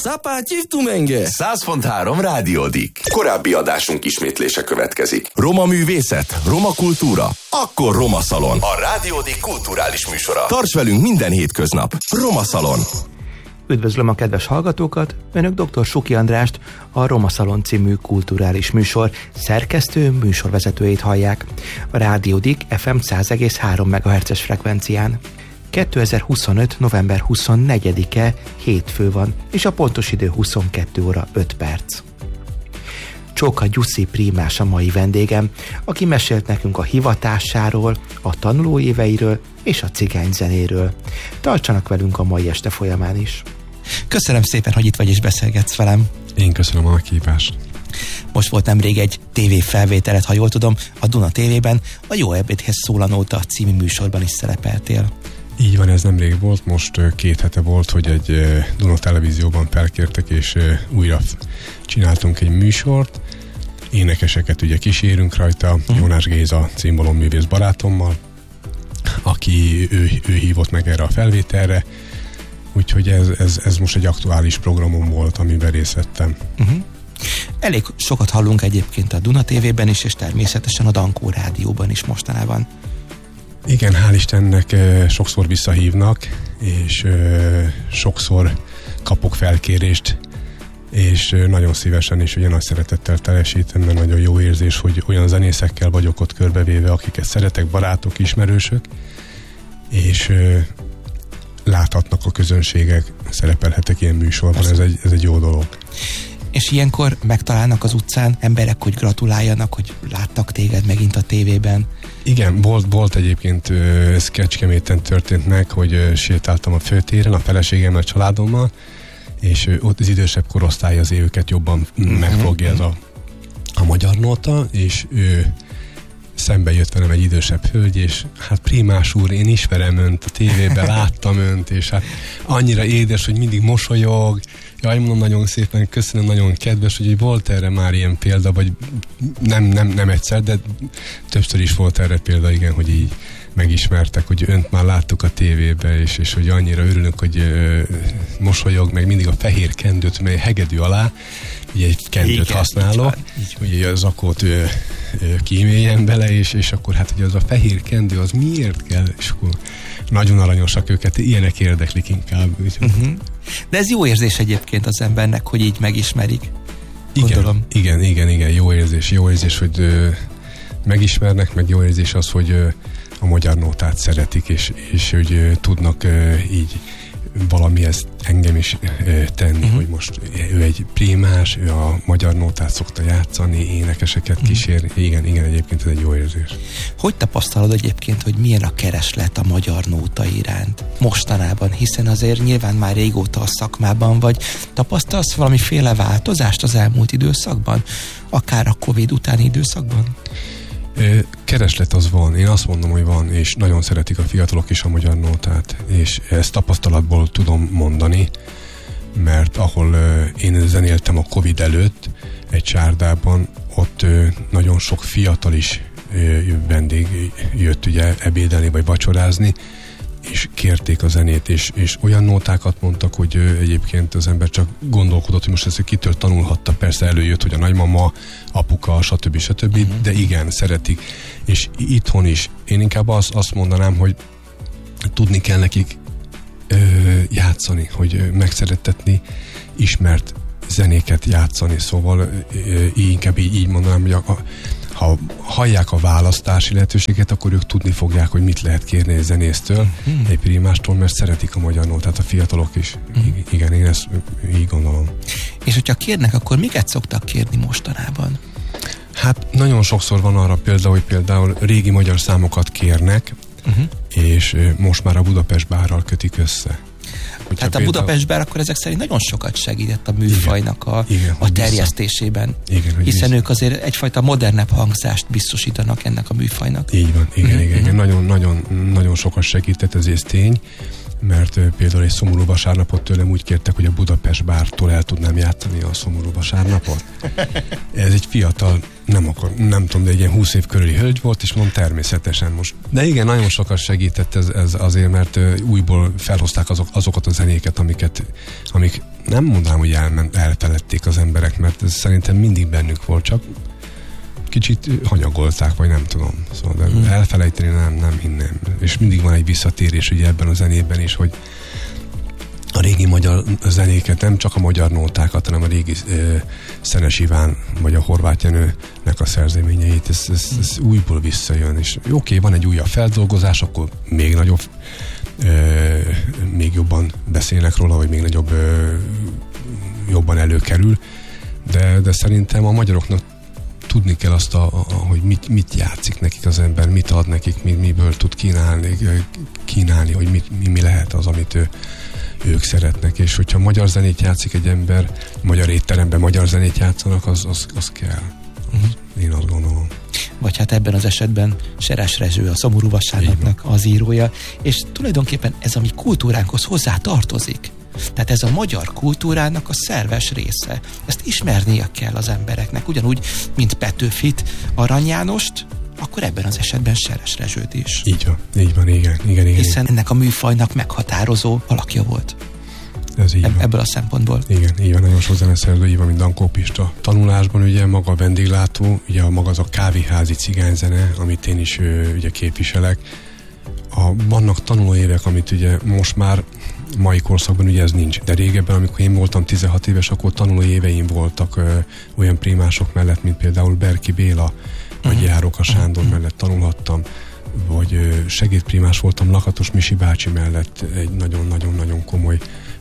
Szapátyív tumenge! 100.3 Rádiódik. Korábbi adásunk ismétlése következik. Roma művészet, roma kultúra, akkor Roma Szalon. A Rádiódik kulturális műsora. Tarts velünk minden hétköznap. Roma Szalon. Üdvözlöm a kedves hallgatókat! Önök dr. Suki Andrást, a Roma Szalon című kulturális műsor szerkesztő műsorvezetőjét hallják. A Rádiódik FM 100,3 MHz-es frekvencián. 2025. november 24-e hétfő van, és a pontos idő 22 óra 5 perc. Csóka Gyuszi prímás a mai vendégem, aki mesélt nekünk a hivatásáról, a tanulóéveiről és a cigányzenéről. Tartsanak velünk a mai este folyamán is. Köszönöm szépen, hogy itt vagy és beszélgetsz velem. Én köszönöm a meghívást. Most volt nemrég egy tévéfelvételet, ha jól tudom, a Duna TV-ben, a Jó ebédhez szólanóta című műsorban is szerepeltél. Így van, ez nemrég volt, most 2 hete volt, hogy egy Duna televízióban felkértek, és újra csináltunk egy műsort. Énekeseket ugye kísérünk rajta, Jónás Géza címbalom-művész barátommal, aki ő hívott meg erre a felvételre, úgyhogy ez most egy aktuális programom volt, amiben részt vettem. Elég sokat hallunk egyébként a Duna TV-ben is, és természetesen a Dankó Rádióban is mostanában. Igen, hál' Istennek sokszor visszahívnak, és sokszor kapok felkérést, és nagyon szívesen és ugye nagy szeretettel teljesítem, mert nagyon jó érzés, hogy olyan zenészekkel vagyok ott körbevéve, akiket szeretek, barátok, ismerősök, és láthatnak a közönségek, szerepelhetek ilyen műsorban, ez egy jó dolog. És ilyenkor megtalálnak az utcán emberek, hogy gratuláljanak, hogy láttak téged megint a tévében? Igen, volt egyébként, ez Kecskeméten történt meg, hogy sétáltam a főtéren a feleségemmel, a családommal, és ott az idősebb korosztály az őket jobban megfogja ez a magyar nóta, és ő szembe jött velem egy idősebb hölgy, és hát Prímás úr, én ismerem önt, a tévében láttam önt, és hát annyira édes, hogy mindig mosolyog. Jaj, mondom, nagyon szépen köszönöm, nagyon kedves, hogy volt erre már ilyen példa, vagy nem egyszer, de többször is volt erre példa, igen, hogy így megismertek, hogy önt már láttuk a tévébe, és hogy annyira örülünk, hogy mosolyog, meg mindig a fehér kendőt, mely hegedű alá, ugye egy kendőt használok, hogy az zakót kíméljen bele, és akkor hát, hogy az a fehér kendő, az miért kell, és akkor nagyon aranyosak őket, ilyenek érdeklik inkább. De ez jó érzés egyébként az embernek, hogy így megismerik. Igen, jó érzés, hogy megismernek, meg jó érzés az, hogy a magyar nótát szeretik, és hogy tudnak így valamihez engem is tenni, hogy most ő egy prímás, ő a magyar nótát szokta játszani, énekeseket kísér. Igen, egyébként ez egy jó érzés. Hogy tapasztalod egyébként, hogy milyen a kereslet a magyar nóta iránt mostanában, hiszen azért nyilván már régóta a szakmában vagy. Tapasztalsz valamiféle változást az elmúlt időszakban? Akár a Covid utáni időszakban? Kereslet az van, én azt mondom, hogy van, és nagyon szeretik a fiatalok is a magyar nótát, és ezt tapasztalatból tudom mondani, mert ahol én zenéltem a Covid előtt, egy csárdában, ott nagyon sok fiatal is vendég jött ugye ebédelni vagy vacsorázni, és kérték a zenét, és olyan nótákat mondtak, hogy egyébként az ember csak gondolkodott, hogy most ezt kitől tanulhatta, persze előjött, hogy a nagymama, apuka, stb. De igen, szeretik. És itthon is, én inkább azt mondanám, hogy tudni kell nekik játszani, hogy megszerettetni, ismert zenéket játszani, szóval inkább így mondanám, hogy ha hallják a választási lehetőséget, akkor ők tudni fogják, hogy mit lehet kérni egy zenésztől, egy prímástól, mert szeretik a magyar nótát a fiatalok is. Igen, én ezt így gondolom. És hogyha kérnek, akkor miket szoktak kérni mostanában? Hát nagyon sokszor van arra példa, hogy például régi magyar számokat kérnek, és most már a Budapest Bárral kötik össze. Tehát a Budapest Bár akkor ezek szerint nagyon sokat segített a műfajnak a terjesztésében. Hiszen ők azért egyfajta modernebb hangzást biztosítanak ennek a műfajnak. Így van, igen. Nagyon sokat segített, ez tény, mert például egy Szomorú vasárnapot tőlem úgy kértek, hogy a Budapest bártól el tudnám játszani a Szomorú vasárnapot. Ez egy fiatal, nem tudom, de egy ilyen 20 év körüli hölgy volt, és mondom, természetesen most. De igen, nagyon sokat segített ez azért, mert újból felhozták azokat a zenéket, amik nem mondanám, hogy elfeledték az emberek, mert ez szerintem mindig bennük volt, csak kicsit hanyagolták, vagy nem tudom. Szóval de elfelejteni nem hinném. És mindig van egy visszatérés ugye ebben a zenében is, hogy a régi magyar zenéket, nem csak a magyar nótákat, hanem a régi Szenes Iván, vagy a Horváth Jenőnek a szerzeményeit, ez újból visszajön. És oké, van egy újabb feldolgozás, akkor még nagyobb, még jobban beszélnek róla, vagy még nagyobb, jobban előkerül, de szerintem a magyaroknak tudni kell azt, hogy mit játszik nekik az ember, mit ad nekik, miből tud kínálni, hogy mi lehet az, amit ők szeretnek, és hogyha magyar zenét játszik egy ember, magyar étteremben magyar zenét játszanak, az kell. Én azt gondolom. Vagy hát ebben az esetben Seres Rezső, a Szomorú vasárnapnak az írója, és tulajdonképpen ez a mi kultúránkhoz hozzá tartozik. Tehát ez a magyar kultúrának a szerves része. Ezt ismernie kell az embereknek. Ugyanúgy, mint Petőfit, Arany Jánost, akkor ebben az esetben Seres Rezsőt is. Így van, igen. Hiszen ennek a műfajnak meghatározó alakja volt. Ez így van. Ebből a szempontból. Igen, így van, nagyon sok zeneszerző, így van, mint Dankó Pista. Tanulásban ugye maga a vendéglátó, ugye maga az a kávéházi cigányzene, amit én is ugye képviselek. Vannak tanulóévek, amit ugye most már mai korszakban ugye ez nincs, de régebben, amikor én voltam 16 éves, akkor tanulói éveim voltak olyan prímások mellett, mint például Berki Béla, vagy Járóka Sándor mellett tanulhattam, vagy segédprímás voltam Lakatos Misi bácsi mellett egy nagyon-nagyon-nagyon komoly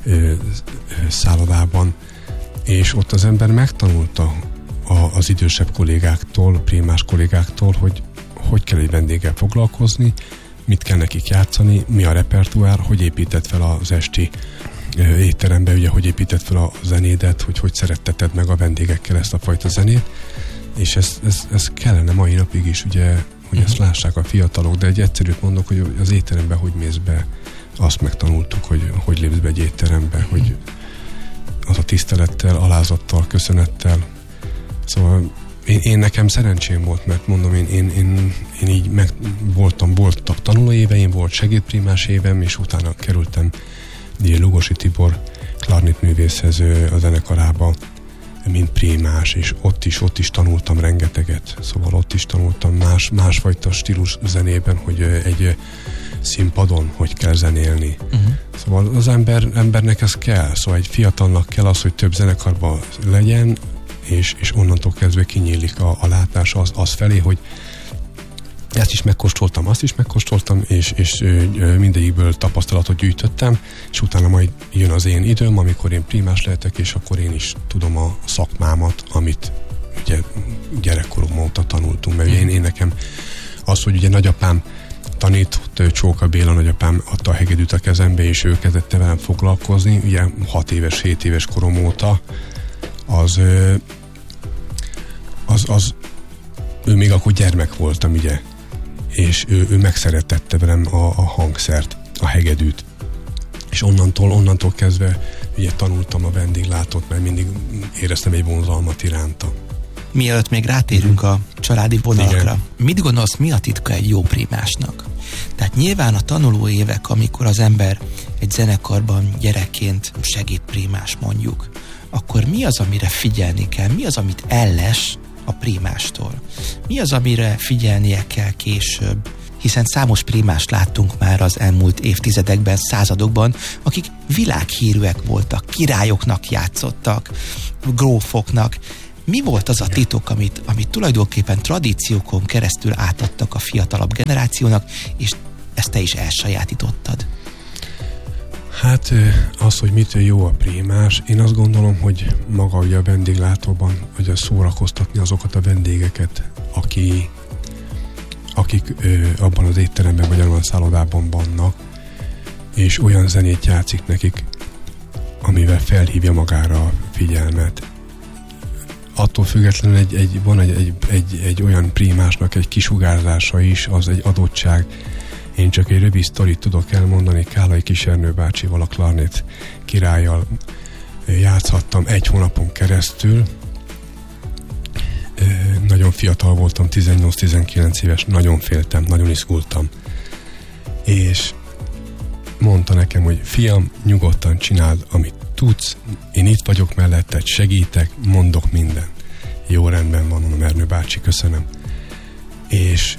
szállodában, és ott az ember megtanulta az idősebb kollégáktól, prímás kollégáktól, hogy kell egy vendéggel foglalkozni, mit kell nekik játszani, mi a repertoár, hogy épített fel az esti étterembe, ugye, hogy épített fel a zenédet, hogy szeretteted meg a vendégekkel ezt a fajta zenét, és ez kellene mai napig is, ugye, hogy ezt lássák a fiatalok, de egy egyszerűt mondok, hogy az étterembe hogy mész be, azt megtanultuk, hogy lépsz be egy étterembe, hogy az a tisztelettel, alázattal, köszönettel. Szóval én nekem szerencsém volt, mert mondom, én így voltak tanulóéveim, volt segédprímás évem, és utána kerültem Lugosi Tibor klarnitművészhez a zenekarába, mint prímás, és ott is tanultam rengeteget. Szóval ott is tanultam másfajta stílus zenében, hogy egy színpadon hogy kell zenélni. Szóval az embernek ez kell. Szóval egy fiatalnak kell az, hogy több zenekarban legyen, és onnantól kezdve kinyílik a látás az felé, hogy ezt is megkóstoltam, azt is megkóstoltam, és mindegyikből tapasztalatot gyűjtöttem, és utána majd jön az én időm, amikor én prímás lehetek, és akkor én is tudom a szakmámat, amit ugye gyerekkorom óta tanultunk, mert én nekem az, hogy ugye nagyapám tanított, Csóka Béla nagyapám adta a hegedűt a kezembe, és ő kezdett velem foglalkozni, ugye 6 éves, 7 éves korom óta, ő még akkor gyermek voltam, ugye, és ő megszeretette velem a hangszert, a hegedűt. És onnantól kezdve ugye tanultam a vendéglátót, mert mindig éreztem egy vonzalmat iránta. Mielőtt még rátérünk a családi vonalakra, igen. Mit gondolsz, mi a titka egy jó prímásnak? Tehát nyilván a tanuló évek, amikor az ember egy zenekarban gyerekként segédprímás mondjuk, akkor mi az, amire figyelni kell? Mi az, amit elles a prímástól? Mi az, amire figyelnie kell később? Hiszen számos prímást láttunk már az elmúlt évtizedekben, századokban, akik világhírűek voltak, királyoknak játszottak, grófoknak. Mi volt az a titok, amit tulajdonképpen tradíciókon keresztül átadtak a fiatalabb generációnak, és ezt te is elsajátítottad? Hát az, hogy mitől jó a prímás, én azt gondolom, hogy maga ugye a vendéglátóban, hogy szórakoztatni azokat a vendégeket, akik abban az étteremben vagy abban a szállodában vannak, és olyan zenét játszik nekik, amivel felhívja magára a figyelmet. Attól függetlenül van egy olyan prímásnak egy kisugárzása is, az egy adottság, Én csak egy rövid sztorit tudok elmondani. Kálai Kisernő bácsival, a klarnét királlyal játszhattam 1 hónapon keresztül. Nagyon fiatal voltam, 18-19 éves, nagyon féltem, nagyon izgultam. És mondta nekem, hogy fiam, nyugodtan csináld, amit tudsz, én itt vagyok melletted, segítek, mondok mindent. Jó, rendben van, mondom, Ernő bácsi, köszönöm. És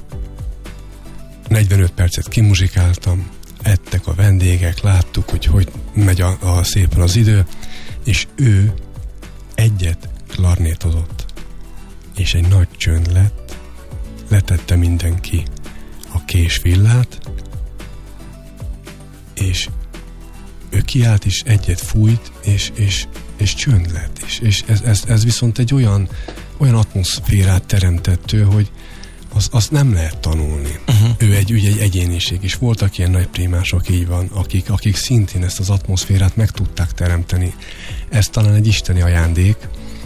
45 percet kimuzsikáltam, ettek a vendégek, láttuk, hogy megy szépen az idő, és ő egyet klarnétozott. És egy nagy csönd lett, letette mindenki a késvillát, és ő kiállt is, egyet fújt, és csönd lett. És ez viszont egy olyan atmoszférát teremtett ő, hogy azt nem lehet tanulni. Ő egy egyéniség, és voltak ilyen nagy prímások, így van, akik szintén ezt az atmoszférát meg tudták teremteni. Ez talán egy isteni ajándék,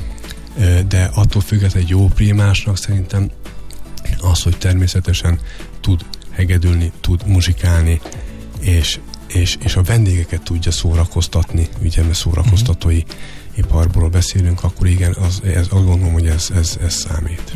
de attól függetlenül egy jó prímásnak szerintem az, hogy természetesen tud hegedülni, tud muzsikálni, és a vendégeket tudja szórakoztatni, ugye, mert szórakoztatói iparból beszélünk, akkor igen, azt gondolom, hogy ez számít.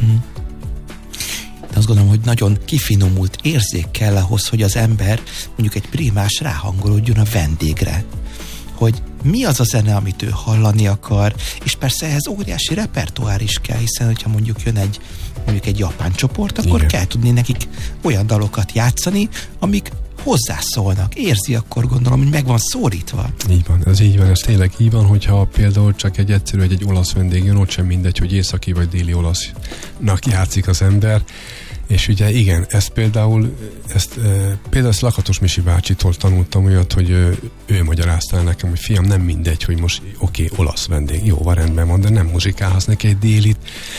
Azt gondolom, hogy nagyon kifinomult érzék kell ahhoz, hogy az ember, mondjuk egy prímás ráhangolódjon a vendégre. Hogy mi az a zene, amit ő hallani akar, és persze ehhez óriási repertoár is kell, hiszen hogyha mondjuk jön egy japán csoport, akkor igen, kell tudni nekik olyan dalokat játszani, amik hozzászólnak. Érzi, akkor gondolom, hogy meg van szólítva. Így van, ez így van, ez tényleg így van, hogyha például csak egy egyszerű, egy olasz vendég jön, ott sem mindegy, hogy északi vagy déli olasznak játszik az ember, és ugye igen, például Lakatos Misi bácsitól tanultam olyat, hogy ő magyarázta el nekem, hogy fiam, nem mindegy, hogy most oké, olasz vendég, jó, van, rendben van, de nem muzsikálhatsz neki egy délit,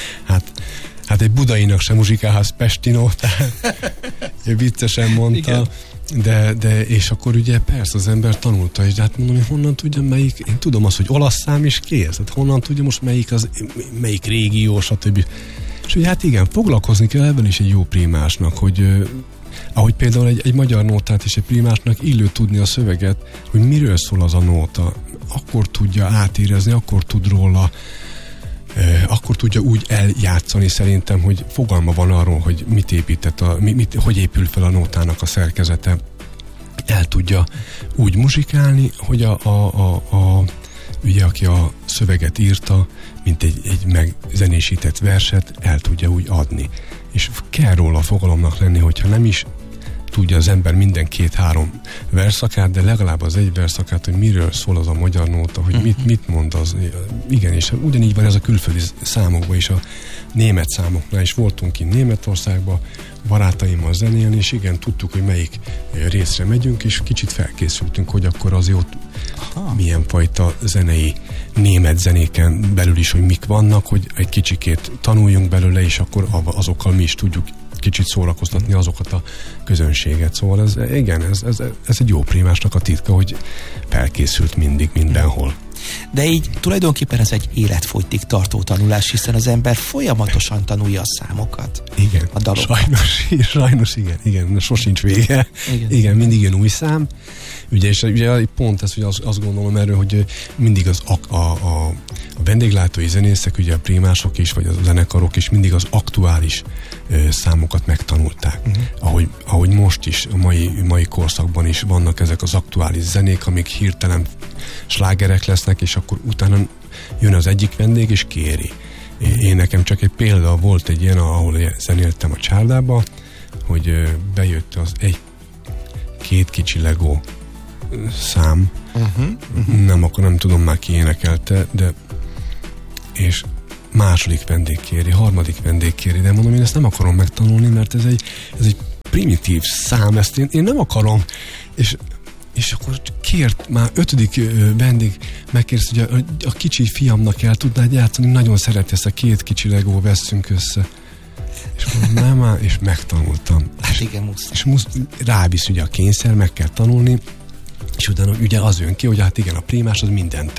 hát egy budainak sem muzsikálhatsz pestinót, tehát viccesen mondta, de és akkor ugye persze az ember tanulta, és hát mondom, hogy honnan tudja melyik, én tudom azt, hogy olasz szám is kész, hát honnan tudja most melyik régió, stb. És ugye hát igen, foglalkozni kell ebben is egy jó prímásnak, hogy ahogy például egy magyar nótát és egy prímásnak illő tudni a szöveget, hogy miről szól az a nóta, akkor tudja átérezni, akkor tud róla, akkor tudja úgy eljátszani szerintem, hogy fogalma van arról, hogy mit épített, hogy épül fel a nótának a szerkezete. El tudja úgy muzsikálni, hogy ugye aki a szöveget írta, mint egy megzenésített verset, el tudja úgy adni. És kell róla fogalomnak lenni, hogyha nem is tudja az ember minden 2-3 verszakát, de legalább az egy verszakát, hogy miről szól az a magyar nóta, hogy mit mond az. Igen, és ugyanígy van ez a külföldi számokban is, a német számoknál is voltunk kint Németországban, barátaimmal zenélni, és igen, tudtuk, hogy melyik részre megyünk, és kicsit felkészültünk, hogy akkor azért ott milyen fajta zenei, német zenéken belül is, hogy mik vannak, hogy egy kicsikét tanuljunk belőle, és akkor azokkal mi is tudjuk kicsit szórakoztatni azokat a közönséget. Szóval ez egy jó prímásnak a titka, hogy felkészült mindig mindenhol. De így tulajdonképpen ez egy életfogytig tartó tanulás, hiszen az ember folyamatosan tanulja a számokat. Igen, a dalokat. Sajnos igen, sosincs vége. Igen, mindig jön új szám. És ugye pont ez, hogy azt gondolom erről, hogy mindig a vendéglátói zenészek, ugye a prímások is, vagy a zenekarok is mindig az aktuális számokat megtanulták. Ahogy most is, a mai korszakban is vannak ezek az aktuális zenék, amik hirtelen slágerek lesznek, és akkor utána jön az egyik vendég, és kéri. Én nekem csak egy példa volt egy ilyen, ahol zenéltem a csárdába, hogy bejött az két kicsi Lego szám. Nem tudom már ki énekelte, de és második vendég kéri, harmadik vendég kéri, de mondom, én ezt nem akarom megtanulni, mert ez egy primitív szám, ezt én nem akarom, és akkor kért, már 5. vendég megkérdezte, hogy a kicsi fiamnak el tudnád játszani, nagyon szereti ezt a 2 kicsi Legó, vesszünk össze. És nem, és megtanultam. Hát igen, muszáj. És rávisz ugye a kényszer, meg kell tanulni, És utána ugye az jön ki, hogy hát igen, a primás az mindent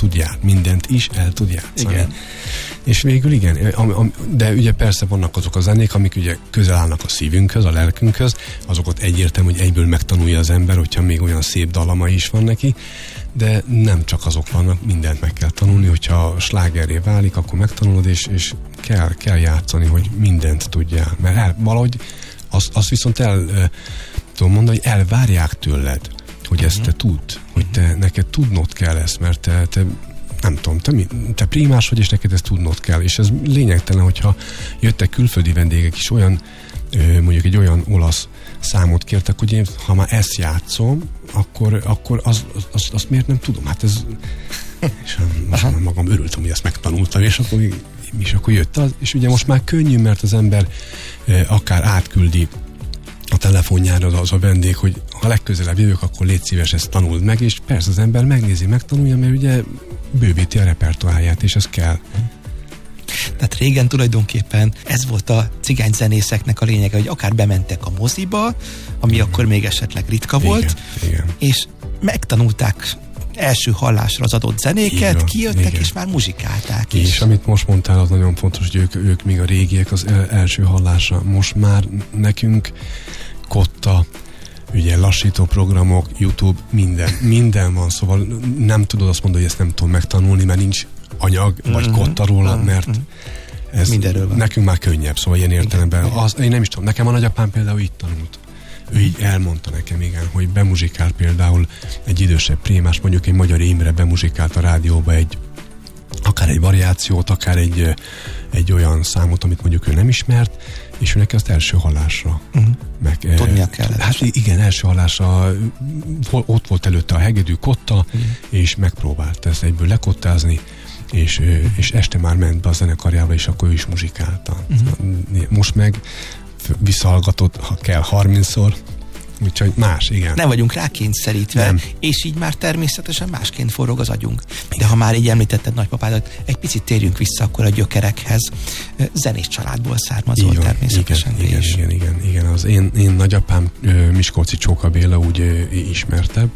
is el tud játszani. Igen. És végül igen, de ugye persze vannak azok a zenék, amik ugye közel állnak a szívünkhöz, a lelkünkhöz, azokat egyértelmű, hogy egyből megtanulja az ember, hogyha még olyan szép dallamai is van neki, de nem csak azok vannak, mindent meg kell tanulni, hogyha slágerré válik, akkor megtanulod, és kell játszani, hogy mindent tudjál. Mert valahogy azt viszont tudom mondani, hogy elvárják tőled, hogy ezt te tudd, hogy neked tudnod kell ezt, mert te nem tudom, te primás vagy, és neked ezt tudnod kell, és ez lényegtelen, hogyha jöttek külföldi vendégek is olyan, mondjuk egy olyan olasz számot kértek, hogy én, ha már ezt játszom, akkor azt miért nem tudom? Hát ez... És most magam örültem, hogy ezt megtanultam, és akkor jött az, és ugye most már könnyű, mert az ember akár átküldi a telefonjára az a vendég, hogy ha legközelebb jövök, akkor légy szíves, ezt tanuld meg, és persze az ember megnézi, megtanulja, mert ugye bővíti a repertoárját, és ez kell. Tehát régen tulajdonképpen ez volt a cigányzenészeknek a lényege, hogy akár bementek a moziba, ami akkor még esetleg ritka volt, igen. És megtanulták első hallásra az adott zenéket, igen, kijöttek, igen. És már muzsikálták is. És amit most mondtál, az nagyon fontos, hogy ők még a régiek az első hallásra. Most már nekünk kotta, ugye lassító programok, YouTube, minden van, szóval nem tudod azt mondani, hogy ezt nem tudom megtanulni, mert nincs anyag, vagy kotta róla, mert ez nekünk már könnyebb, szóval ilyen értelemben. Én nem is tudom, nekem a nagyapám például itt tanult. Ő így elmondta nekem, igen, hogy bemuzsikált például egy idősebb primás, mondjuk egy Magyar Imre bemuzsikált a rádióba akár egy variációt, akár egy olyan számot, amit mondjuk ő nem ismert, és ő neki azt első hallásra. Tudnia kellett. Hát igen, első hallásra ott volt előtte a hegedű kotta, és megpróbált ezt egyből lekottázni, és este már ment be a zenekarjába, és akkor ő is muzsikálta. Most meg visszahallgatott, ha kell 30-szor, úgyhogy más, igen. Nem vagyunk rákényszerítve, nem. És így már természetesen másként forog az agyunk. De ha már így említetted nagypapádat, egy picit térjünk vissza akkor a gyökerekhez. Zenés családból származol igen, természetesen. Igen. Az én nagyapám Miskolci Csóka Béla úgy ismertebb.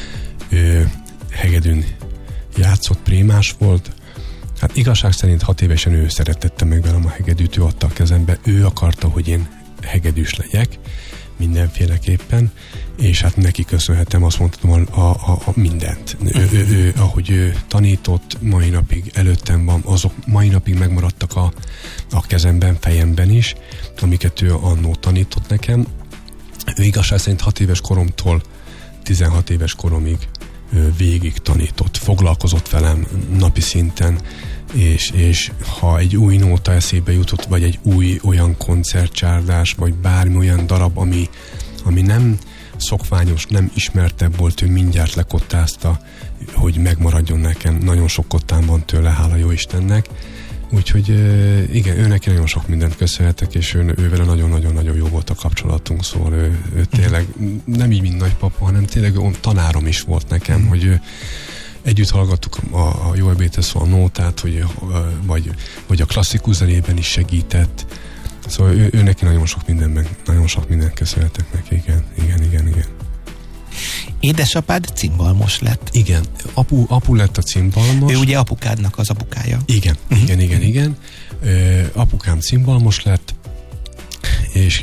Hegedűn játszott, primás volt. Hát igazság szerint 6 évesen ő szeretette meg velem a hegedűt, ő adta a kezembe, ő akarta, hogy én hegedűs legyek, mindenféleképpen, és hát neki köszönhetem, azt mondhatom, a mindent. Ahogy ő tanított, mai napig előttem van, azok mai napig megmaradtak a kezemben, fejemben is, amiket ő annó tanított nekem. Ő igazság szerint 6 éves koromtól 16 éves koromig végig tanított, foglalkozott velem napi szinten, és ha egy új nóta eszébe jutott, vagy egy új olyan koncertcsárdás, vagy bármi olyan darab, ami nem szokványos, nem ismertebb volt, ő mindjárt lekottázta, hogy megmaradjon nekem. Nagyon sok kottám van tőle, hála jó Istennek. Úgyhogy igen, ő neki nagyon sok mindent köszönhetek, és ővele nagyon-nagyon-nagyon jó volt a kapcsolatunk, szóval ő tényleg nem így, mint nagypapa, hanem tényleg tanárom is volt nekem, hogy együtt hallgattuk a Jó Ebédhez szól a nótát, vagy a klasszikus zenében is segített. Szóval ő neki nagyon sok mindent köszönhetek neki, igen. Édesapád cimbalmos lett. Igen, apu lett a cimbalmos. Ő ugye apukádnak az apukája. Igen. Apukám cimbalmos lett, és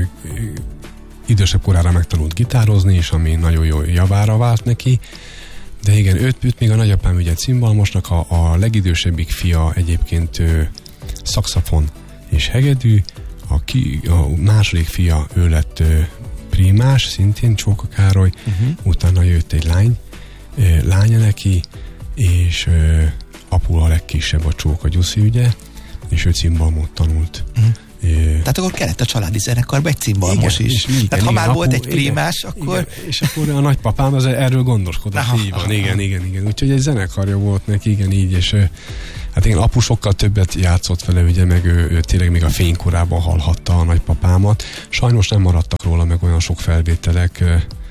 idősebb korára megtanult gitározni, és ami nagyon jó javára vált neki. De igen, őt még a nagyapám ugye cimbalmosnak, a legidősebbik fia egyébként szaxofon és hegedű, a második fia ő lett primás, szintén Csóka Károly, utána jött egy lánya neki, és apu a legkisebb, a Csóka Gyuszi, ugye, és ő cimbalmot tanult. Tehát akkor kellett a családi zenekarba egy cimbalmos is. Tehát ha már volt egy primás, akkor... Igen, és akkor a nagypapám erről gondoskodott, így van, igen. Úgyhogy egy zenekarja volt neki, igen, így, és hát igen, apu sokkal többet játszott vele, ugye, meg ő tényleg még a fénykorában hallhatta a nagypapámat. Sajnos nem maradtak róla meg olyan sok felvételek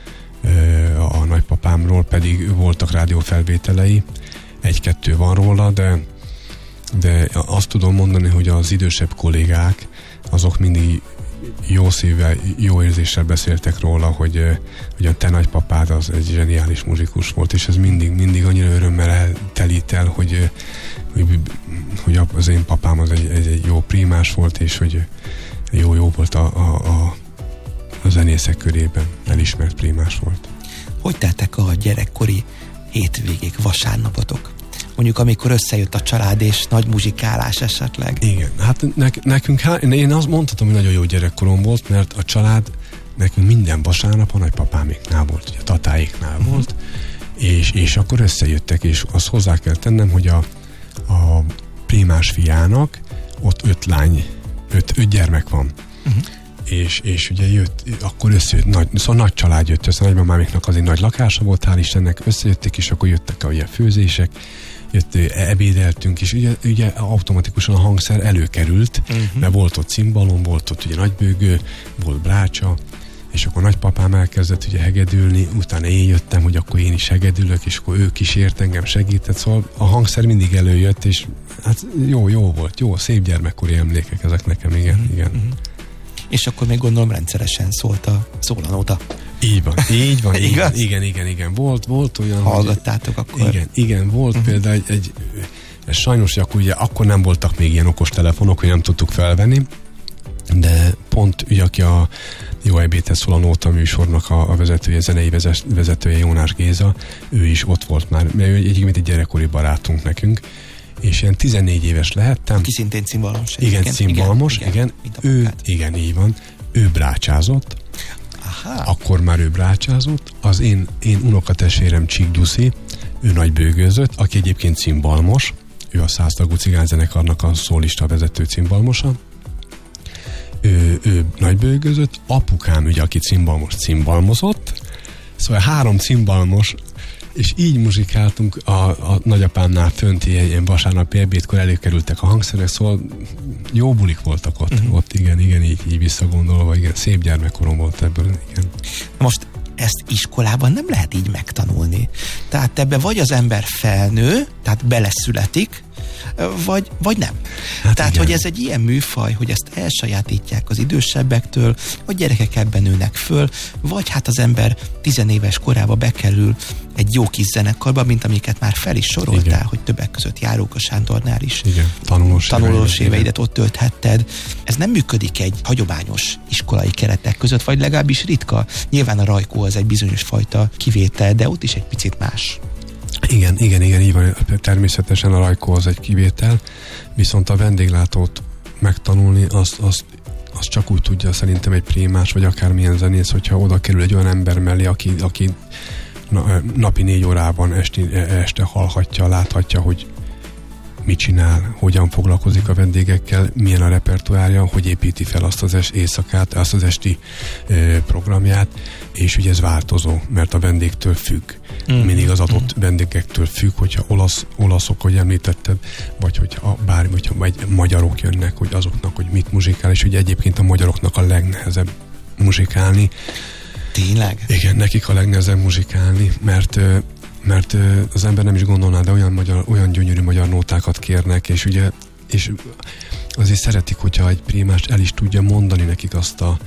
a nagypapámról, pedig voltak rádiófelvételei, 1-2 van róla, de azt tudom mondani, hogy az idősebb kollégák, azok mindig jó szívvel, jó érzéssel beszéltek róla, hogy a te nagypapád az egy zseniális muzsikus volt, és ez mindig annyira örömmel telít el, hogy az én papám az egy jó prímás volt, és hogy jó volt a zenészek körében elismert prímás volt. Hogy teltek a gyerekkori hétvégék, vasárnapotok? Mondjuk, amikor összejött a család és nagy muzsikálás esetleg. Igen, hát nekünk, én azt mondhatom, hogy nagyon jó gyerekkorom volt, mert a család nekünk minden vasárnap a nagypapáméknál volt, ugye a tatáéknál volt, és akkor összejöttek, és azt hozzá kell tennem, hogy a prímás fiának ott 5 gyermek van. És ugye akkor összejött, szóval nagy család jött össze, nagymamáméknak azért nagy lakása volt, hál' Istennek, összejöttek, és akkor jöttek a főzések, ebédeltünk, és ugye automatikusan a hangszer előkerült, mert volt ott cimbalom, volt ott ugye nagybőgő, volt brácsa, és akkor nagypapám elkezdett ugye hegedülni, utána én jöttem, hogy akkor én is hegedülök, és akkor ő kísért engem, segített, szóval a hangszer mindig előjött, és hát jó volt, jó, szép gyermekkori emlékek ezek nekem, igen. És akkor még gondolom rendszeresen szólt a szólanóta. Így van. Igen. Volt olyan... Hallgattátok hogy, akkor? Igen, volt például egy sajnos, hogy akkor nem voltak még ilyen okos telefonok, hogy nem tudtuk felvenni, de pont ugye, aki a Jó ebédhez szól a Nóta műsornak a vezetője, zenei vezetője, Jónás Géza, ő is ott volt már, mert ő egy gyerekkori barátunk nekünk, és ilyen 14 éves lehettem. Aki szintén cimbalmos. Igen, cimbalmos, igen. Igen, így van. Ő brácsázott. Aha. Akkor már ő brácsázott. Az én unokatestvérem Csík Gyuszi, ő nagybőgőzött, aki egyébként cimbalmos. Ő a 100 tagú cigányzenekarnak a szólista vezető cimbalmosa. Ő nagybőgőzött. Apukám, ugye, aki cimbalmozott. Szóval 3 cimbalmos, és így muzsikáltunk a nagyapámnál fönt, ilyen vasárnapi ebédkor előkerültek a hangszerek, szóval jó bulik voltak ott igen, így visszagondolva, igen, szép gyermekkorom volt ebből, igen. Most ezt iskolában nem lehet így megtanulni. Tehát ebbe vagy az ember felnő, tehát beleszületik, vagy nem. Hát tehát, igen. hogy ez egy ilyen műfaj, hogy ezt elsajátítják az idősebbektől, a gyerekek ebben nőnek föl, vagy hát az ember 10 éves korába bekerül egy jó kis zenekarba, mint amiket már fel is soroltál, igen. Hogy többek között Járóka Sándornál is. Igen, tanulós éveidet ott tölthetted. Ez nem működik egy hagyományos iskolai keretek között, vagy legalábbis ritka. Nyilván a Rajkó az egy bizonyos fajta kivétel, de ott is egy picit más. Igen, így van. Természetesen a Rajkó az egy kivétel, viszont a vendéglátót megtanulni, azt csak úgy tudja szerintem egy prímás, vagy akármilyen zenész, hogyha oda kerül egy olyan ember mellé, aki napi 4 órában este hallhatja, láthatja, hogy mit csinál, hogyan foglalkozik a vendégekkel, milyen a repertoárja, hogy építi fel azt az éjszakát, azt az esti programját, és ugye ez változó, mert a vendégtől függ. Mindig az adott vendégektől függ, hogyha olaszok, hogy említetted, vagy hogyha vagy magyarok jönnek, hogy azoknak, hogy mit muzsikál, és ugye egyébként a magyaroknak a legnehezebb muzsikálni. Tényleg? Igen, nekik a legnehezebb muzsikálni, mert az ember nem is gondolná, de olyan gyönyörű magyar nótákat kérnek, és ugye és azért szeretik, hogyha egy prímást el is tudja mondani nekik azt a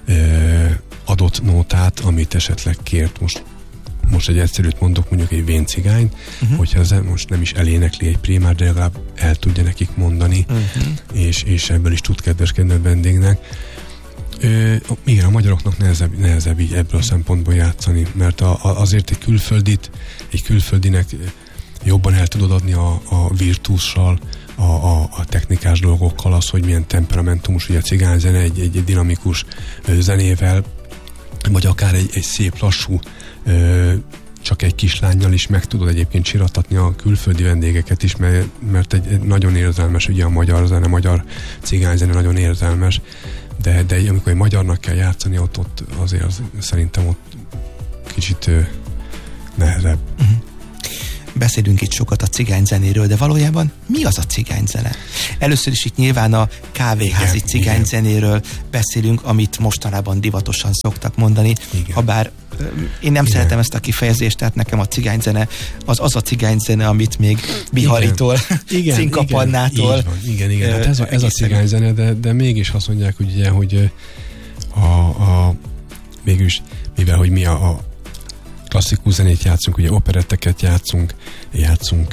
adott nótát, amit esetleg kért. Most egy egyszerűt mondok, mondjuk egy véncigányt, hogyha ez most nem is elénekli egy prímát, de legalább el tudja nekik mondani, és ebből is tud kedveskedni a vendégnek. Igen, a magyaroknak nehezebb így ebből a szempontból játszani, mert azért egy külföldinek jobban el tudod adni a virtussal, a technikás dolgokkal az, hogy milyen temperamentumos, ugye a cigányzene egy dinamikus zenével, vagy akár egy szép lassú csak egy kislánnyal is meg tudod egyébként csirattatni a külföldi vendégeket is, mert egy nagyon érzelmes, ugye a magyar zene, magyar cigányzene nagyon érzelmes, de amikor egy magyarnak kell játszani, ott azért szerintem ott kicsit nehezebb. Beszélünk itt sokat a cigányzenéről, de valójában mi az a cigányzene? Először is itt nyilván a kávéházi cigányzenéről beszélünk, amit mostanában divatosan szoktak mondani, habár én nem szeretem ezt a kifejezést, tehát nekem a cigányzene az a cigányzene, amit még Biharitól, Cinkapannától. Igen. Hát ez a cigányzene, de mégis azt mondják, ugye, hogy mégis, mivel hogy mi a klasszikus zenét játszunk, ugye operetteket játszunk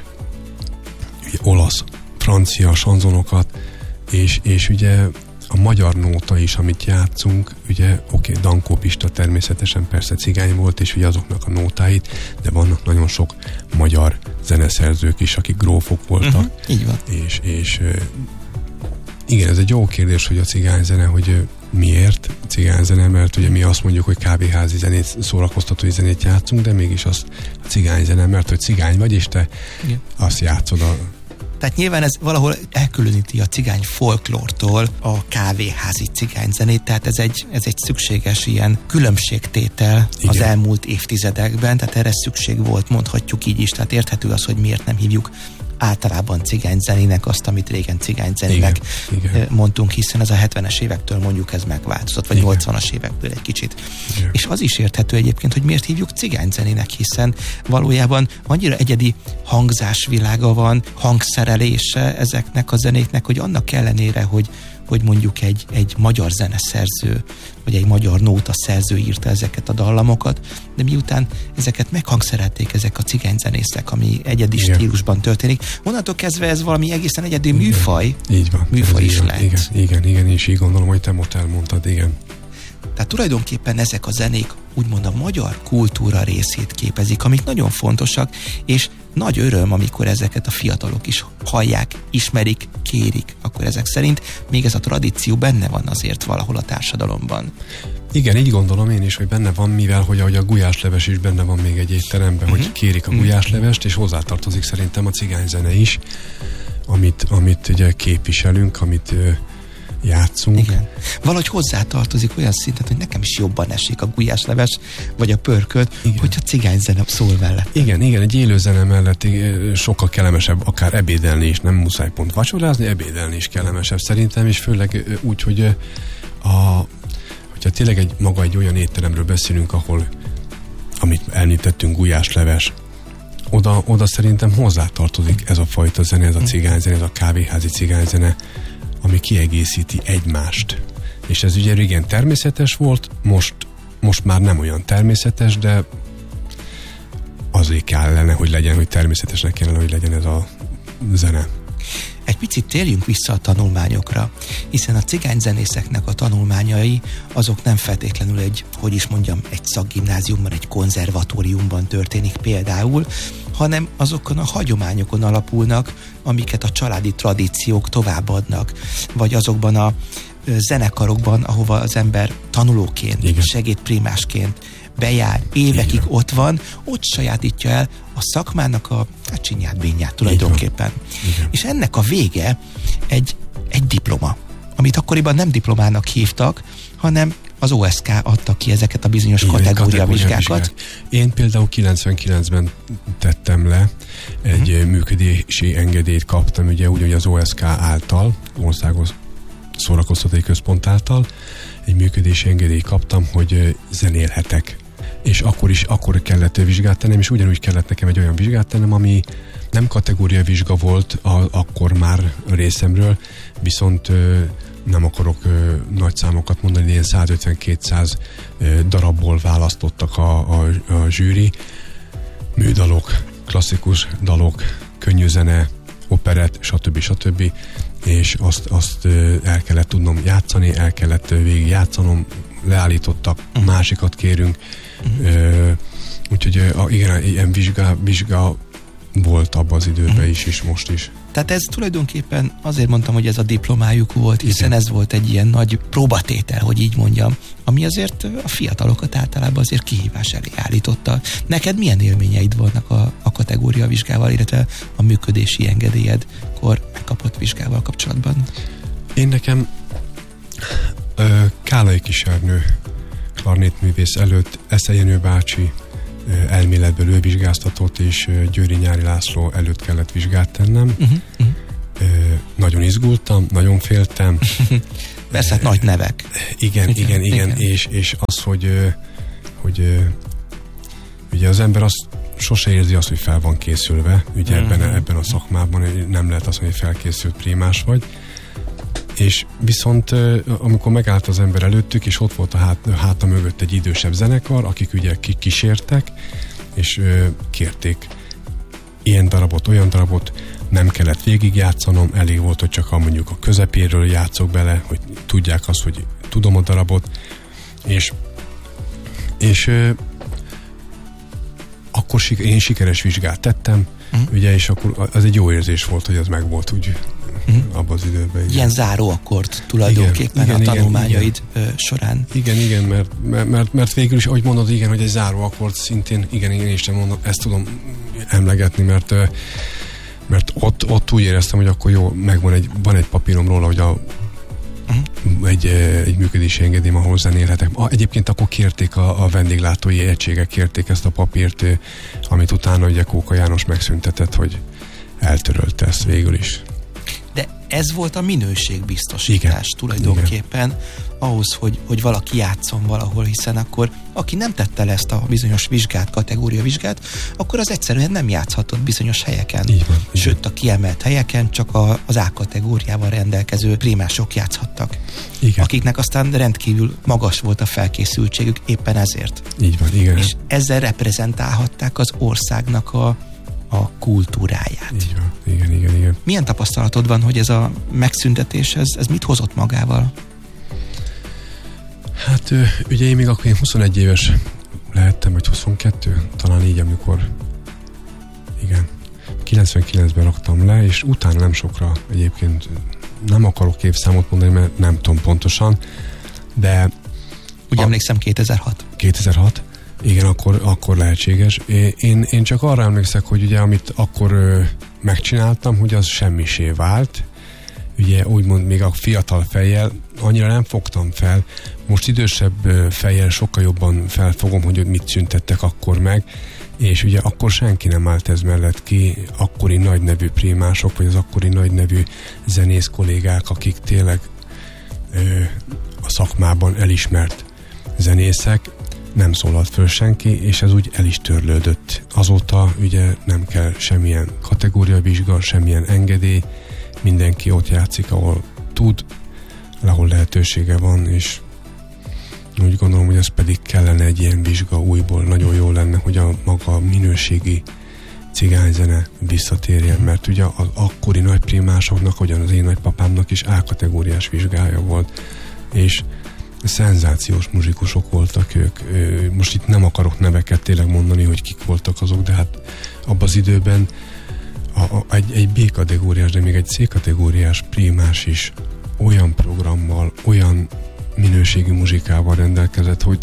ugye olasz, francia sanzonokat, és ugye a magyar nóta is, amit játszunk, ugye Dankó Pista természetesen persze cigány volt, és ugye azoknak a nótáit, de vannak nagyon sok magyar zeneszerzők is, akik grófok voltak. Így van. És igen, ez egy jó kérdés, hogy a cigányzene, hogy miért cigányzene, mert ugye mi azt mondjuk, hogy kávéházi zenét, szórakoztatói zenét játszunk, de mégis az a cigányzene, mert hogy cigány vagy, és te azt játszod a... Tehát nyilván ez valahol elkülöníti a cigány folklórtól a kávéházi cigányzenét, tehát ez egy szükséges ilyen különbségtétel az elmúlt évtizedekben, tehát erre szükség volt, mondhatjuk így is, tehát érthető az, hogy miért nem hívjuk általában cigányzenének azt, amit régen cigányzenének mondtunk, hiszen ez a 70-es évektől mondjuk ez megváltozott, vagy 80-as évektől egy kicsit. Igen. És az is érthető egyébként, hogy miért hívjuk cigányzenének, hiszen valójában annyira egyedi hangzásvilága van, hangszerelése ezeknek a zenéknek, hogy annak ellenére, hogy mondjuk egy magyar zeneszerző, vagy egy magyar nóta szerző írta ezeket a dallamokat, de miután ezeket meghangszerelték ezek a cigányzenészek, ami egyedi stílusban történik, onnantól kezdve ez valami egészen egyedi műfaj. Így van. Műfaj is lett. Igen, és így gondolom, hogy te most elmondtad, igen. Tehát tulajdonképpen ezek a zenék úgymond a magyar kultúra részét képezik, amik nagyon fontosak, és nagy öröm, amikor ezeket a fiatalok is hallják, ismerik, kérik, akkor ezek szerint még ez a tradíció benne van azért valahol a társadalomban. Igen, így gondolom én is, hogy benne van, mivel hogy a gulyásleves is benne van még egy étteremben, hogy kérik a gulyáslevest, és hozzátartozik szerintem a cigányzene is, amit ugye képviselünk, amit játszunk. Igen. Valahogy hozzátartozik olyan szinten, hogy nekem is jobban esik a gulyásleves, vagy a pörkölt, hogyha cigányzene szól mellett. Igen, egy élő zene mellett sokkal kellemesebb, akár ebédelni is, nem muszáj pont vacsorázni, ebédelni is kellemesebb szerintem, és főleg úgy, hogy hogyha tényleg egy olyan étteremről beszélünk, ahol, amit említettünk, gulyásleves, oda szerintem hozzátartozik ez a fajta zene, ez a cigányzene, ez a kávéházi cigányzene, ami kiegészíti egymást. És ez ugye régen természetes volt, most már nem olyan természetes, de azért kellene, hogy legyen, hogy természetesnek kellene, hogy legyen ez a zene. Egy picit térjünk vissza a tanulmányokra, hiszen a cigányzenészeknek a tanulmányai azok nem feltétlenül egy szakgimnáziumban, egy konzervatóriumban történik például, hanem azokon a hagyományokon alapulnak, amiket a családi tradíciók továbbadnak, vagy azokban a zenekarokban, ahova az ember tanulóként, segédprímásként bejár, évekig ott van, ott sajátítja el a szakmának a csinyát, bényát tulajdonképpen. És ennek a vége egy diploma, amit akkoriban nem diplomának hívtak, hanem az OSK adta ki ezeket a bizonyos kategóriavizsgákat. Én például 99-ben tettem le, egy működési engedélyt kaptam, ugye úgy, hogy az OSK által, Országos Szórakoztatói Központ által, egy működési engedélyt kaptam, hogy zenélhetek. És akkor kellett vizsgát tennem, és ugyanúgy kellett nekem egy olyan vizsgát tennem, ami nem kategóriavizsga volt akkor már részemről, viszont nem akarok nagy számokat mondani, de ilyen 150-200 darabból választottak a zsűri. Műdalok, klasszikus dalok, könnyű zene, operett, stb. És azt el kellett tudnom játszani, el kellett végig játszanom, leállítottak, másikat kérünk. Úgyhogy igen, ilyen vizsga volt abban az időben is, és most is. Tehát ez tulajdonképpen azért mondtam, hogy ez a diplomájuk volt, hiszen ez volt egy ilyen nagy próbatétel, hogy így mondjam, ami azért a fiatalokat általában azért kihívás elé állította. Neked milyen élményeid vannak a kategória vizsgával, illetve a működési engedélyedkor megkapott vizsgával kapcsolatban? Én nekem Kálai Kisernő klarnétművész előtt Esze Jenő bácsi elméletből ő vizsgáztatott, és Győri Nyári László előtt kellett vizsgát tennem. Nagyon izgultam, nagyon féltem. Persze, hát nagy nevek. Igen. És az, hogy ugye az ember azt sose érzi azt, hogy fel van készülve, ugye ebben a szakmában nem lehet azt mondani, hogy felkészült prímás vagy. És viszont amikor megállt az ember előttük, és ott volt a háta mögött egy idősebb zenekar, akik ugye kísértek, és kérték ilyen darabot, olyan darabot, nem kellett végigjátszanom, elég volt, hogy csak mondjuk a közepéről játszok bele, hogy tudják azt, hogy tudom a darabot, és akkor én sikeres vizsgát tettem, ugye, és akkor az egy jó érzés volt, hogy az megvolt úgy abban az időben. Igen. Ilyen záróakkord tulajdonképpen igen, a tanulmányaid során. Igen, mert végül is, ahogy mondod, igen, hogy egy záróakkord szintén, igen, én is mondom, ezt tudom emlegetni, mert ott úgy éreztem, hogy akkor jó, van egy papírom róla, hogy egy működési engedélyem, ahol zenélhetek. Egyébként akkor kérték a vendéglátói egységek, kérték ezt a papírt, amit utána ugye Kóka János megszüntetett, hogy eltörölte ezt végül is. De ez volt a minőségbiztosítás tulajdonképpen ahhoz, hogy valaki játszon valahol, hiszen akkor aki nem tette le ezt a bizonyos vizsgát, kategóriavizsgát, akkor az egyszerűen nem játszhatott bizonyos helyeken. Így van. Sőt, a kiemelt helyeken csak az A kategóriával rendelkező prímások játszhattak. Igen. Akiknek aztán rendkívül magas volt a felkészültségük éppen ezért. Így van, igen. És ezzel reprezentálhatták az országnak a kultúráját. Így van, igen. Milyen tapasztalatod van, hogy ez a megszüntetés, ez mit hozott magával? Hát ugye én még akkor 21 éves lehettem, vagy 22, talán így, amikor 99-ben raktam le, és utána nem sokra egyébként nem akarok évszámot mondani, mert nem tudom pontosan, de ugye emlékszem 2006. 2006? Igen, akkor lehetséges. Én csak arra emlékszek, hogy ugye amit akkor megcsináltam, hogy az semmisé vált. Ugye úgymond még a fiatal fejjel annyira nem fogtam fel. Most idősebb fejjel sokkal jobban felfogom, hogy mit szüntettek akkor meg, és ugye akkor senki nem állt ez mellett ki, akkori nagy nevű prímások, vagy az akkori nagy nevű zenész kollégák, akik tényleg a szakmában elismert zenészek, nem szólalt föl senki, és ez úgy el is törlődött. Azóta ugye nem kell semmilyen kategóriavizsga, semmilyen engedély, mindenki ott játszik, ahol tud, ahol lehetősége van, és úgy gondolom, hogy ez pedig kellene egy ilyen vizsga újból. Nagyon jó lenne, hogy a maga minőségi cigányzene visszatérjen, mert ugye az akkori nagyprímásoknak, hogyan az én nagypapámnak is A kategóriás vizsgája volt, és szenzációs muzsikusok voltak ők. Most itt nem akarok neveket tényleg mondani, hogy kik voltak azok, de hát abban az időben egy B kategóriás, de még egy C kategóriás prímás is olyan programmal, olyan minőségi muzsikával rendelkezett, hogy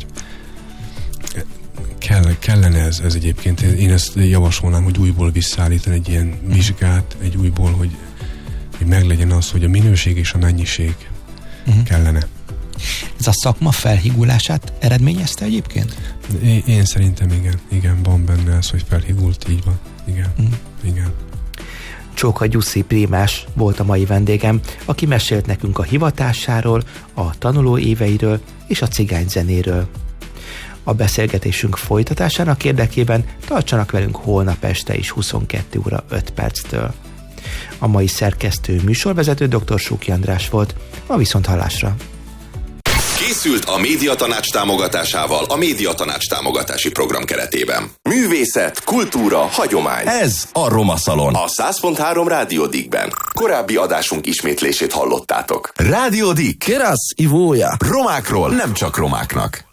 kellene ez egyébként. Én ezt javasolnám, hogy újból visszaállítani egy ilyen vizsgát, egy újból, hogy meglegyen az, hogy a minőség és a mennyiség kellene. Ez a szakma felhigulását eredményezte egyébként? Én szerintem igen, van benne ez, hogy felhigult, így van. Igen. Csóka Gyuszi prímás volt a mai vendégem, aki mesélt nekünk a hivatásáról, a tanuló éveiről és a cigányzenéről. A beszélgetésünk folytatásának érdekében tartsanak velünk holnap este is 22 óra 5 perctől. A mai szerkesztő műsorvezető dr. Súki András volt, a viszonthallásra. Készült a Médiatanács támogatásával a Médiatanács támogatási program keretében. Művészet, kultúra, hagyomány. Ez a Roma Szalon. A 100.3 Rádió Dikkben. Korábbi adásunk ismétlését hallottátok. Rádió Dikk. Kerasz ivója. Romákról nem csak romáknak.